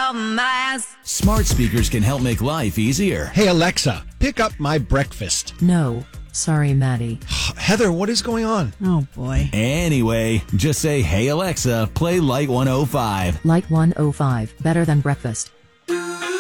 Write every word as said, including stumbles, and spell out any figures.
compromise. Smart speakers can help make life easier. Hey, Alexa, pick up my breakfast. No. Sorry, Maddie. Heather, what is going on? Oh, boy. Anyway, just say, hey, Alexa, play Light one oh five. Light one oh five. Better than breakfast.